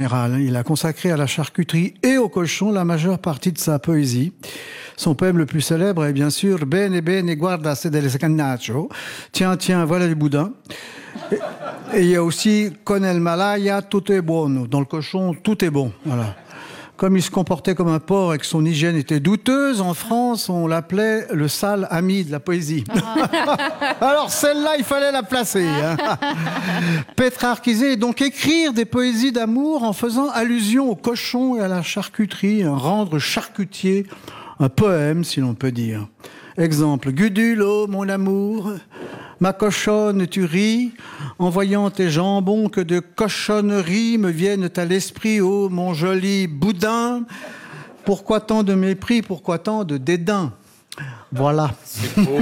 général. Il a consacré à la charcuterie et au cochon la majeure partie de sa poésie. Son poème le plus célèbre est bien sûr Bene, bene, guarda, c'est del scannaccio. Tiens, tiens, voilà du boudin. Et il y a aussi Con el malaya, tutto è buono. Dans le cochon, tout est bon. Voilà. Comme il se comportait comme un porc et que son hygiène était douteuse, en France, on l'appelait le sale ami de la poésie. Alors celle-là, il fallait la placer. Hein. Pétrarchiser, donc écrire des poésies d'amour en faisant allusion au cochon et à la charcuterie, rendre charcutier un poème, si l'on peut dire. Exemple, Gudule, oh mon amour, ma cochonne, tu ris, en voyant tes jambons que de cochonneries me viennent à l'esprit, oh mon joli boudin. Pourquoi tant de mépris, pourquoi tant de dédain? Voilà. C'est beau.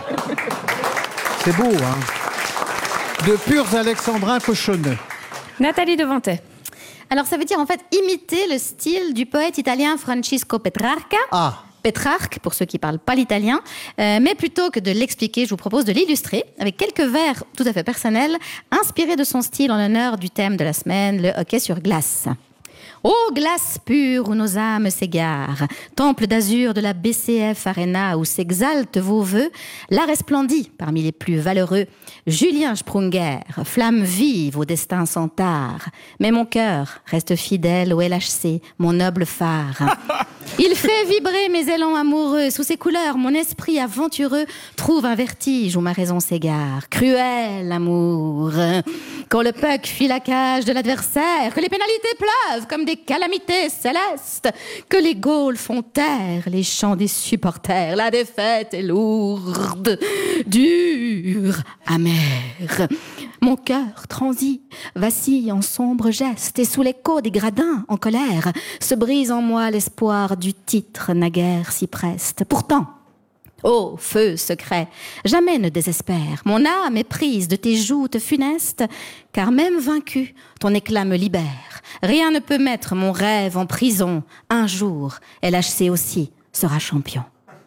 C'est beau, hein. De purs alexandrins cochonneux. Nathalie Devantet. Alors ça veut dire en fait imiter le style du poète italien Francisco Petrarca. Ah. Pétrarque, pour ceux qui ne parlent pas l'italien. Mais plutôt que de l'expliquer, je vous propose de l'illustrer avec quelques vers tout à fait personnels, inspirés de son style en l'honneur du thème de la semaine, le hockey sur glace. Ô glace pure où nos âmes s'égarent, temple d'azur de la BCF Arena où s'exaltent vos vœux, là resplendit parmi les plus valeureux Julien Sprunger, flamme vive au destin sans tard. Mais mon cœur reste fidèle au LHC, mon noble phare. Il fait vibrer mes élans amoureux, sous ses couleurs mon esprit aventureux trouve un vertige où ma raison s'égare. Cruel amour, quand le puck fuit la cage de l'adversaire, que les pénalités pleuvent comme des calamités célestes, que les goals font taire les chants des supporters, la défaite est lourde, dure, amère. Mon cœur transi, vacille en sombres gestes, et sous l'écho des gradins en colère, se brise en moi l'espoir du titre naguère si preste. Pourtant, ô feu secret, jamais ne désespère, mon âme est prise de tes joutes funestes, car même vaincu, ton éclat me libère. Rien ne peut mettre mon rêve en prison. Un jour, LHC aussi sera champion.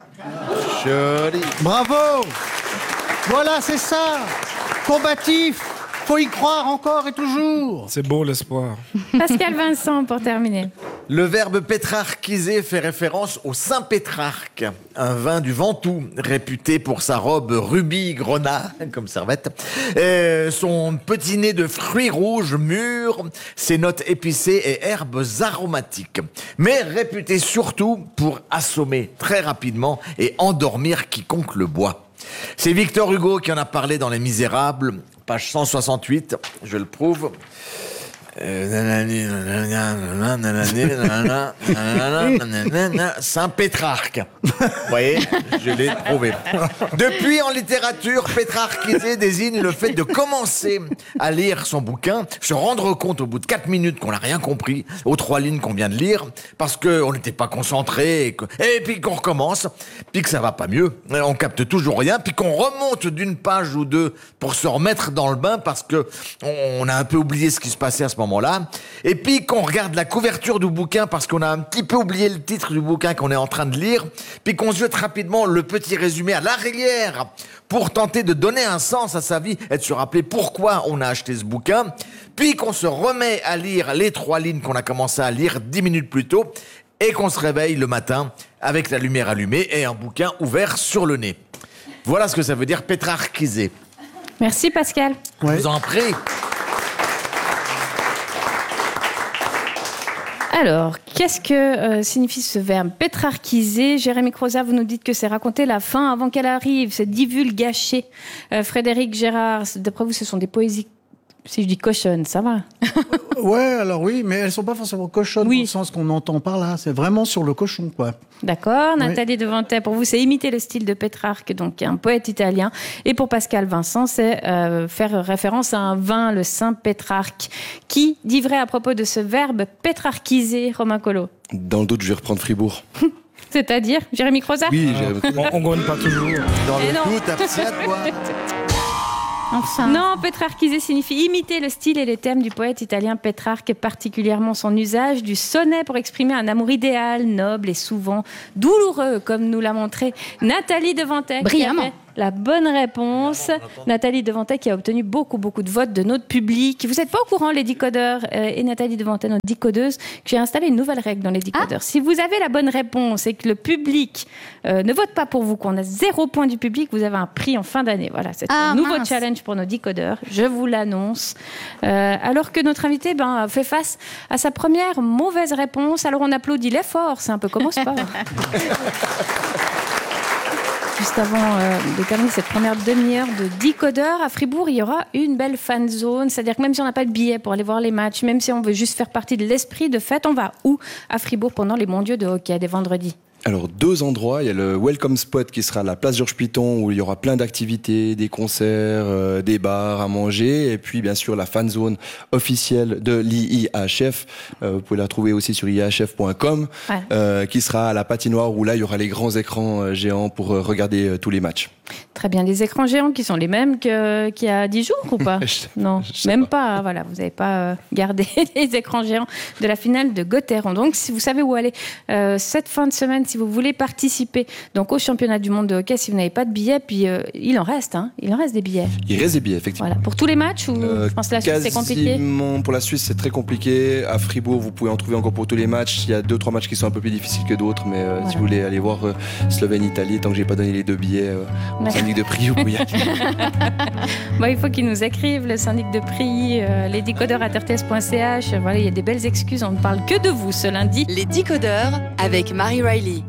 Joli. Bravo. Voilà, c'est ça. Combatif. Faut y croire encore et toujours. C'est beau l'espoir. Pascal Vincent pour terminer. Le verbe pétrarchiser fait référence au Saint Pétrarque, un vin du Ventoux, réputé pour sa robe rubis grenat, comme servette, son petit nez de fruits rouges mûrs, ses notes épicées et herbes aromatiques, mais réputé surtout pour assommer très rapidement et endormir quiconque le boit. C'est Victor Hugo qui en a parlé dans Les Misérables, page 168, je le prouve. Saint Pétrarque. Vous voyez, je l'ai prouvé. Depuis, en littérature, pétrarchiser désigne le fait de commencer à lire son bouquin, se rendre compte au bout de 4 minutes qu'on n'a rien compris aux 3 lignes qu'on vient de lire, parce qu'on n'était pas concentré, et puis qu'on recommence, puis que ça va pas mieux, on capte toujours rien, puis qu'on remonte d'une page ou deux pour se remettre dans le bain, parce que on a un peu oublié ce qui se passait à ce moment-là, et puis qu'on regarde la couverture du bouquin parce qu'on a un petit peu oublié le titre du bouquin qu'on est en train de lire, puis qu'on jette rapidement le petit résumé à l'arrière pour tenter de donner un sens à sa vie et de se rappeler pourquoi on a acheté ce bouquin, puis qu'on se remet à lire les 3 lignes qu'on a commencé à lire 10 minutes plus tôt et qu'on se réveille le matin avec la lumière allumée et un bouquin ouvert sur le nez. Voilà ce que ça veut dire pétrarchiser. Merci Pascal. Ouais. Je vous en prie. Alors, qu'est-ce que signifie ce verbe pétrarchiser? Jérémy Croza, vous nous dites que c'est raconter la fin avant qu'elle arrive, c'est divulgacher. Frédéric Gérard, d'après vous, ce sont des poésies. Si je dis cochonne, ça va? Ouais, alors oui, mais elles sont pas forcément cochonnes dans le sens qu'on entend par là. C'est vraiment sur le cochon, quoi. D'accord. Nathalie Devantet, pour vous, c'est imiter le style de Pétrarque, donc un poète italien. Et pour Pascal Vincent, c'est faire référence à un vin, le Saint Pétrarque. Qui dit vrai à propos de ce verbe pétrarchiser, Romain Collot? Dans le doute, je vais reprendre Fribourg. C'est-à-dire, Jérémy Croza? Oui, on ne gagne pas toujours. Dans Eh le non. doute, abside-toi. Enfin. Non, pétrarchiser signifie imiter le style et les thèmes du poète italien Pétrarque, particulièrement son usage du sonnet pour exprimer un amour idéal, noble et souvent douloureux, comme nous l'a montré Nathalie Devantet. Brillamment. Qui avait la bonne réponse. Nathalie Devantet qui a obtenu beaucoup de votes de notre public. Vous n'êtes pas au courant, les décodeurs et Nathalie Devantet, notre décodeuse, que j'ai installé une nouvelle règle dans les décodeurs. Si vous avez la bonne réponse et que le public ne vote pas pour vous, qu'on a 0 point du public, vous avez un prix en fin d'année. Voilà, c'est un nouveau challenge pour nos décodeurs. Je vous l'annonce. Alors que notre invité fait face à sa première mauvaise réponse. Alors on applaudit l'effort. C'est un peu comme au sport. Juste avant de terminer cette première demi-heure de décodeur, à Fribourg, il y aura une belle fan zone. C'est-à-dire que même si on n'a pas de billet pour aller voir les matchs, même si on veut juste faire partie de l'esprit de fête, on va où à Fribourg pendant les mondiaux de hockey des vendredis? Alors, 2 endroits. Il y a le Welcome Spot qui sera à la place Georges Piton où il y aura plein d'activités, des concerts, des bars à manger. Et puis, bien sûr, la fan zone officielle de l'IIHF. Vous pouvez la trouver aussi sur ihf.com, qui sera à la patinoire où là, il y aura les grands écrans géants pour regarder tous les matchs. Très bien. Des écrans géants qui sont les mêmes qu'il y a 10 jours ou pas? Non, même pas. Voilà, vous n'avez pas gardé les écrans géants de la finale de Gotteron. Donc, si vous savez où aller cette fin de semaine, si vous voulez participer donc au championnat du monde de hockey, si vous n'avez pas de billets, puis il en reste des billets. Il reste des billets, effectivement. Voilà. Pour tous les matchs ou je pense que la Suisse c'est compliqué. Pour la Suisse c'est très compliqué. À Fribourg vous pouvez en trouver encore pour tous les matchs. Il y a 2-3 matchs qui sont un peu plus difficiles que d'autres, mais si vous voulez aller voir Slovène-Italie, tant que j'ai pas donné les 2 billets au syndic de prix, vous pouvez y aller. Il faut qu'ils nous écrivent, le syndic de prix, les décodeurs à rts.ch. Voilà, il y a des belles excuses, on ne parle que de vous ce lundi. Les décodeurs avec Marie Riley.